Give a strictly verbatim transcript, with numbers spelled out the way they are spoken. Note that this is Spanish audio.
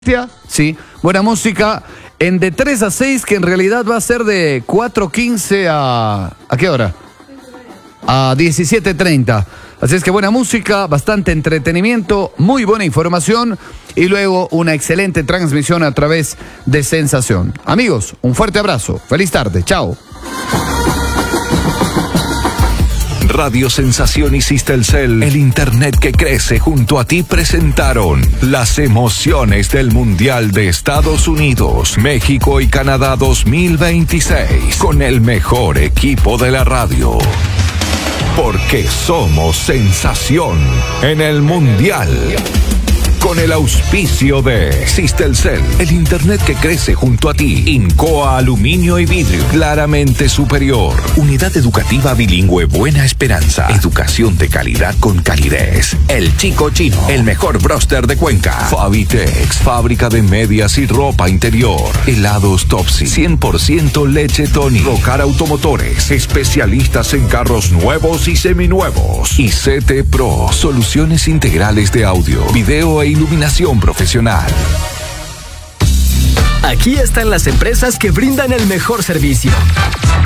Sí, buena música en de tres a seis, que en realidad va a ser de cuatro quince a... ¿A qué hora? A diecisiete treinta. Así es que buena música, bastante entretenimiento, muy buena información y luego una excelente transmisión a través de Sensación. Amigos, un fuerte abrazo. Feliz tarde. Chao. Radio Sensación y Sistelcel, el internet que crece junto a ti, presentaron las emociones del Mundial de Estados Unidos, México y Canadá dos mil veintiséis con el mejor equipo de la radio. Porque somos sensación en el Mundial. Con el auspicio de Sistelcel, el internet que crece junto a ti. Incoa Aluminio y Vidrio, claramente superior. Unidad educativa bilingüe Buena Esperanza. Educación de calidad con calidez. El Chico Chino, el mejor bróster de Cuenca. Fabitex, fábrica de medias y ropa interior. Helados Topsy, cien por ciento leche Tony. Rocar Automotores, especialistas en carros nuevos y seminuevos. Y C T Pro, soluciones integrales de audio, video e iluminación profesional. Aquí están las empresas que brindan el mejor servicio.